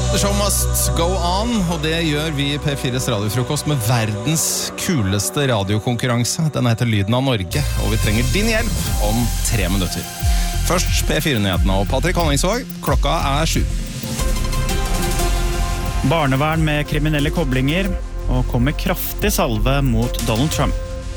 The show must go on, og det gjør vi i P4s radiofrokost med verdens kuleste radiokonkurranse. Den heter Lyden av Norge, og vi trenger din hjelp om 3 minutter. Først P4-nyhetene og Patrick Honningsvåg. Klokka 7. Barnevern med kriminelle koblinger og kommer kraftig salve mot Donald Trump.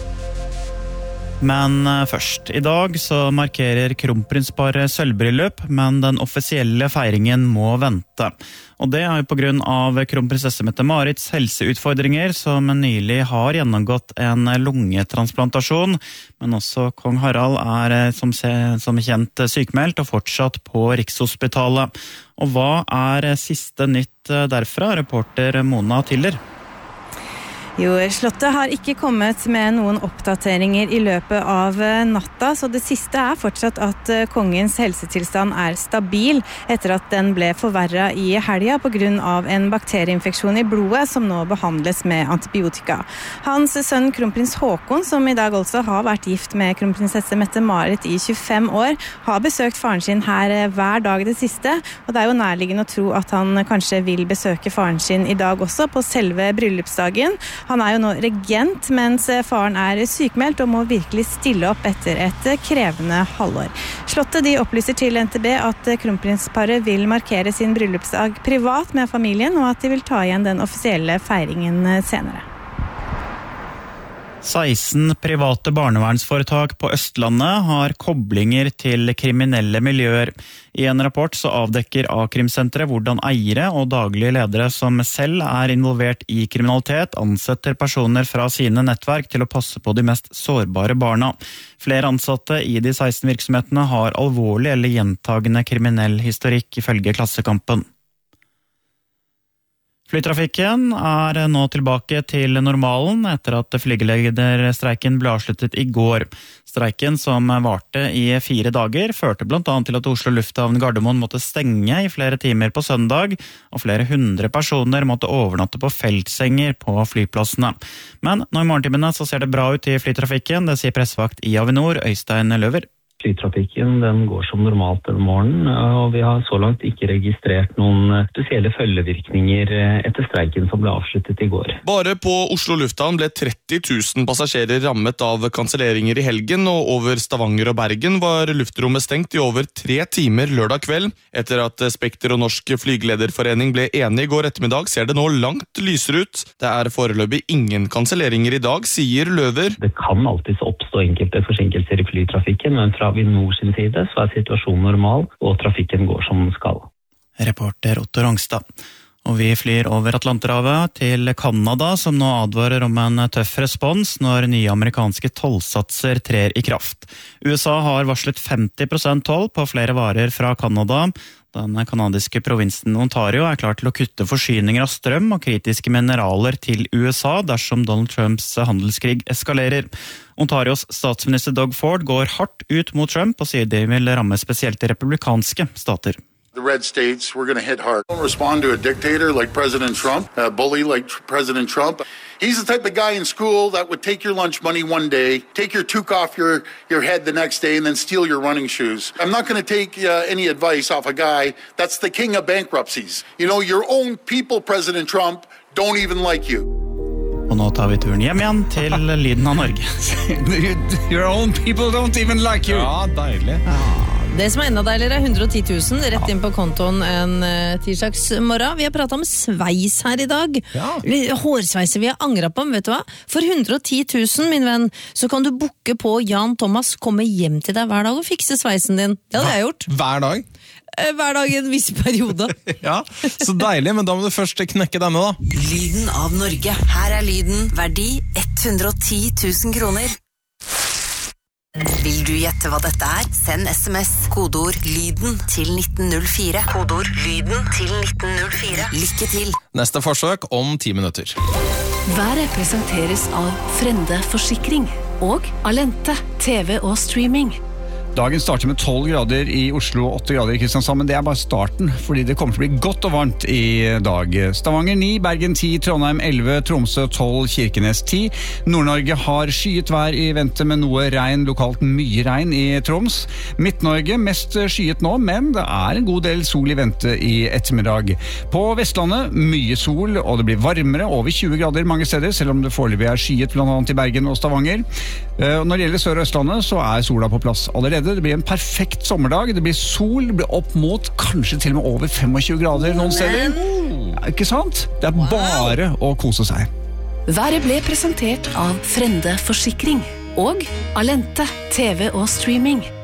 Men først, i dag så markerer kronprinsparet sølvbryllup, men den offisielle feiringen må vente. Og det jo på grunn av kronprinsesse Mette-Marits helseutfordringer, som nylig har gjennomgått en lungetransplantasjon, men også kong Harald som kjent sykmeldt og fortsatt på Rikshospitalet. Og hva siste nytt derfra, reporter Mona Tiller? Jo, Slottet har ikke kommet med noen oppdateringer i løpet av natta, så det siste fortsatt at kongens helsetilstand stabil etter at den ble forverret i helga på grunn av en bakterieinfeksjon i blodet som nå behandles med antibiotika. Hans sønn kronprins Håkon, som i dag også har vært gift med kronprinsesse Mette-Marit i 25 år, har besøkt faren sin her hver dag det siste, og det jo nærliggende å tro at han kanskje vil besøke faren sin i dag også på selve bryllupsdagen. Han jo nå regent, mens faren sykmeldt og må virkelig stille opp etter et krevende halvår. Slottet de opplyser til NTB at kronprinsparet vil markere sin bryllupsdag privat med familien, og at de vil ta igjen den offisielle feiringen senere. 16 private barnevernsforetak på Østlandet har koblinger til kriminelle miljøer. I en rapport så avdekker A-krimsenteret hvordan eiere og daglige ledere som selv involvert i kriminalitet ansetter personer fra sine nettverk til å passe på de mest sårbare barna. Flere ansatte i de 16 virksomhetene har alvorlig eller gjentagende kriminell historikk ifølge Klassekampen. Flytrafikken nå tilbake til normalen etter at flygelederstreiken ble avsluttet i går. Streiken, som varte i 4 dager, førte blant annet til at Oslo Lufthavn Gardermoen måtte stenge i flere timer på søndag, og flere 100 personer måtte overnatte på feltsenger på flyplassene. Men nå i morgentimene så ser det bra ut i flytrafikken, det sier pressevakt i Avinor, Øystein Løver. Flytrafikken den går som normalt den morgenen, og vi har så langt ikke registrert noen spesielle følgevirkninger etter streiken som ble avsluttet i går. Bare på Oslo Lufthavn ble 30 000 passasjerer rammet av kanselleringer i helgen, og over Stavanger og Bergen var luftrommet stengt i over 3 timer lørdag kveld. Etter at Spekter og Norsk Flygelederforening ble enige i går ettermiddag, ser det nå langt lysere ut. Det foreløpig ingen kanselleringer i dag, sier Løver. Det kan alltid oppstå enkelte forsinkelser i flytrafikken, men fra Avinor sin side så situasjonen normal, og trafikken går som den skal. Reporter Otto Rangstad. Og vi flyr over Atlanterhavet til Kanada, som nå advarer om en tøff respons når nye amerikanske tollsatser trer i kraft. USA har varslet 50% toll på flere varer fra Kanada. Den kanadiske provinsen Ontario klar til å kutte forsyninger av strøm og kritiske mineraler til USA dersom Donald Trumps handelskrig eskalerer. Ontarios statsminister Doug Ford går hardt ut mot Trump og sier det vil ramme spesielt republikanske stater. The red states, we're going to hit hard. Don't respond to a dictator like President Trump, a bully like President Trump. He's the type of guy in school that would take your lunch money one day, take your toque off your head the next day, and then steal your running shoes. I'm not going to take any advice off a guy that's the king of bankruptcies. You know, your own people, President Trump, don't even like you. Og nå tar vi turen hjem igjen til Lyden av Norge. Your own people don't even like you. Ja, deilig. Det som enda deiligere 110 000 rett inn på kontoen en tirsdagsmorgen. Vi har pratet om sveis her i dag. Ja. Hårsveiser vi har angret på, vet du hva? For 110 000, min venn, så kan du boke på Jan Thomas komme hjem til deg hver dag og fikse sveisen din. Det hadde jeg gjort. Hver dag? Hver dag i en viss periode. Ja, så deilig, men da må du først knekke denne da. Lyden av Norge. Her lyden, verdi 110 000 kroner. Vil du gjette hva dette Send SMS, kodeord lyden til 1904. Kodeord lyden til 1904. Lykke til! Neste forsøk om 10 minutter. Været presenteres av Frende Forsikring og Alente TV og streaming. Dagen starter med 12 grader i Oslo og 8 grader i Kristiansand, men det bare starten, fordi det kommer til å bli godt og varmt i dag. Stavanger 9, Bergen 10, Trondheim 11, Tromsø 12, Kirkenes 10. Nord-Norge har skyet vær i vente med noe regn, lokalt mye regn i Troms. Midt-Norge mest skyet nå, men det en god del sol i vente i ettermiddag. På Vestlandet mye sol, og det blir varmere, over 20 grader mange steder, selv om det foreløpig skyet blant annet i Bergen og Stavanger. Når det gjelder Sør- og Østlandet, så sola på plass allerede. Det blir en perfekt sommerdag. Det blir sol, det blir opp mot kanskje til og med over 25 grader noen steder. Ja, ikke sant? Det bare å kose seg. Været ble presentert av Frende Forsikring og Alente TV og streaming.